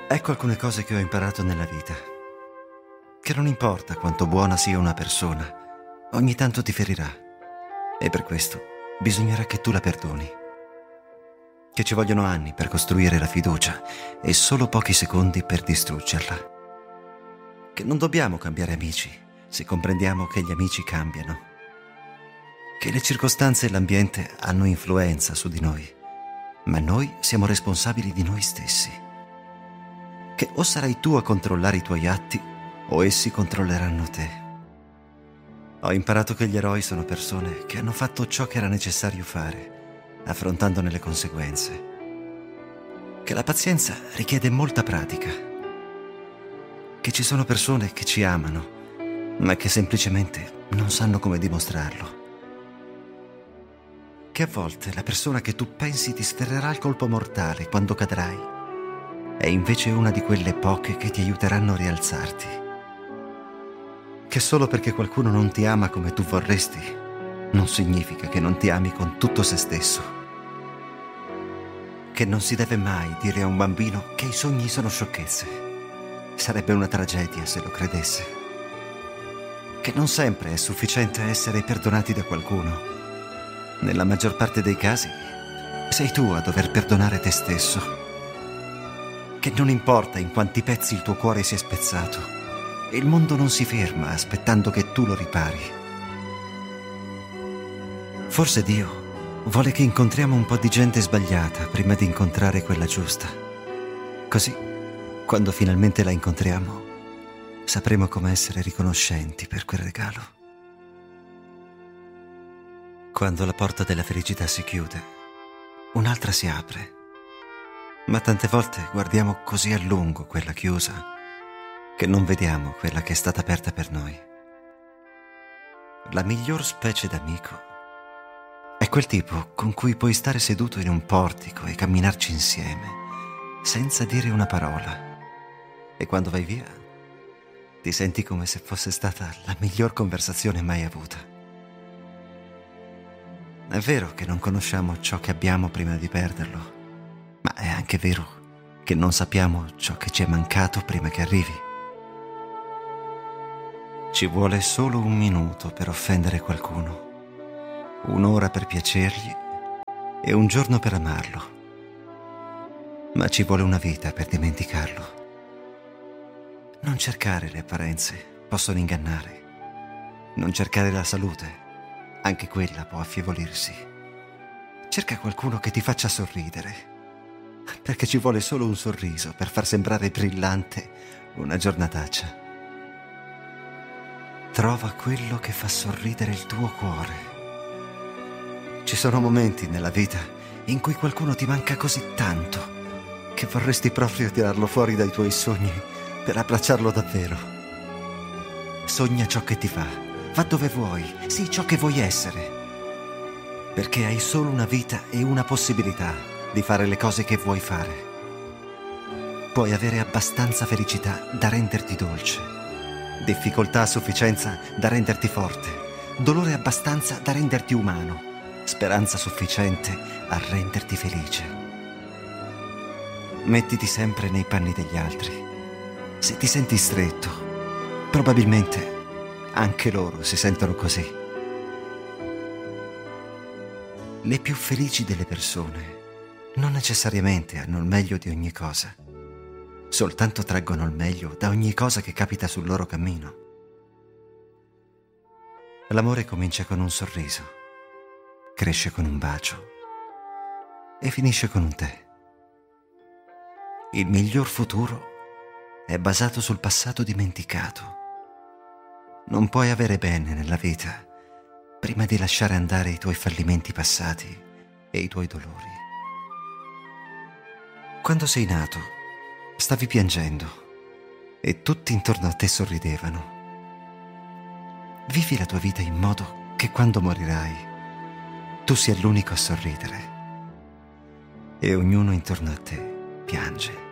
Ecco alcune cose che ho imparato nella vita. Che non importa quanto buona sia una persona, ogni tanto ti ferirà. E per questo bisognerà che tu la perdoni. Che ci vogliono anni per costruire la fiducia e solo pochi secondi per distruggerla. Che non dobbiamo cambiare amici se comprendiamo che gli amici cambiano. Che le circostanze e l'ambiente hanno influenza su di noi, ma noi siamo responsabili di noi stessi. Che o sarai tu a controllare i tuoi atti o essi controlleranno te. Ho imparato che gli eroi sono persone che hanno fatto ciò che era necessario fare, affrontandone le conseguenze. Che la pazienza richiede molta pratica. Che ci sono persone che ci amano, ma che semplicemente non sanno come dimostrarlo. Che a volte la persona che tu pensi ti sferrerà il colpo mortale quando cadrai è invece una di quelle poche che ti aiuteranno a rialzarti. Che solo perché qualcuno non ti ama come tu vorresti, non significa che non ti ami con tutto se stesso. Che non si deve mai dire a un bambino che i sogni sono sciocchezze. Sarebbe una tragedia se lo credesse. Che non sempre è sufficiente essere perdonati da qualcuno. Nella maggior parte dei casi sei tu a dover perdonare te stesso. Che non importa in quanti pezzi il tuo cuore si è spezzato, il mondo non si ferma aspettando che tu lo ripari. Forse Dio vuole che incontriamo un po' di gente sbagliata prima di incontrare quella giusta. Così, quando finalmente la incontriamo, sapremo come essere riconoscenti per quel regalo. Quando la porta della felicità si chiude, un'altra si apre. Ma tante volte guardiamo così a lungo quella chiusa che non vediamo quella che è stata aperta per noi. La miglior specie d'amico è quel tipo con cui puoi stare seduto in un portico e camminarci insieme senza dire una parola. E quando vai via ti senti come se fosse stata la miglior conversazione mai avuta. È vero che non conosciamo ciò che abbiamo prima di perderlo, ma è anche vero che non sappiamo ciò che ci è mancato prima che arrivi. Ci vuole solo un minuto per offendere qualcuno, un'ora per piacergli e un giorno per amarlo. Ma ci vuole una vita per dimenticarlo. Non cercare le apparenze, possono ingannare. Non cercare la salute, anche quella può affievolirsi. Cerca qualcuno che ti faccia sorridere, perché ci vuole solo un sorriso per far sembrare brillante una giornataccia. Trova quello che fa sorridere il tuo cuore. Ci sono momenti nella vita in cui qualcuno ti manca così tanto che vorresti proprio tirarlo fuori dai tuoi sogni per abbracciarlo davvero. Sogna ciò che ti va dove vuoi, sii ciò che vuoi essere, perché hai solo una vita e una possibilità di fare le cose che vuoi fare. Puoi avere abbastanza felicità da renderti dolce, difficoltà a sufficienza da renderti forte, dolore abbastanza da renderti umano, speranza sufficiente a renderti felice. Mettiti sempre nei panni degli altri. Se ti senti stretto, probabilmente anche loro si sentono così. Le più felici delle persone non necessariamente hanno il meglio di ogni cosa, soltanto traggono il meglio da ogni cosa che capita sul loro cammino. L'amore comincia con un sorriso, cresce con un bacio e finisce con un tè. Il miglior futuro è basato sul passato dimenticato. Non puoi avere bene nella vita prima di lasciare andare i tuoi fallimenti passati e i tuoi dolori. Quando sei nato, stavi piangendo e tutti intorno a te sorridevano. Vivi la tua vita in modo che quando morirai, tu sia l'unico a sorridere e ognuno intorno a te piange.